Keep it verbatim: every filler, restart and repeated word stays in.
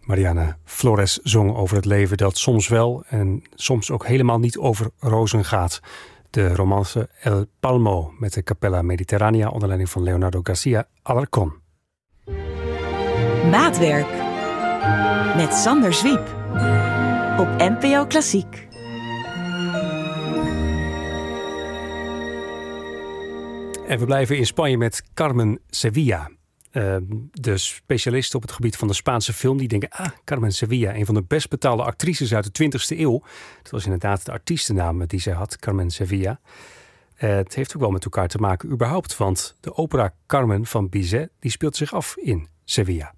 Mariana Flores zong over het leven dat soms wel en soms ook helemaal niet over rozen gaat. De romance El Palmo met de Capella Mediterranea onder leiding van Leonardo Garcia Alarcón. Maatwerk met Sander Zwiep op N P O Klassiek. En we blijven in Spanje met Carmen Sevilla. Uh, de specialisten op het gebied van de Spaanse film die denken, ah, Carmen Sevilla, een van de best betaalde actrices uit de twintigste eeuw. Dat was inderdaad de artiestennaam die zij had, Carmen Sevilla. Uh, het heeft ook wel met elkaar te maken überhaupt, want de opera Carmen van Bizet die speelt zich af in Sevilla.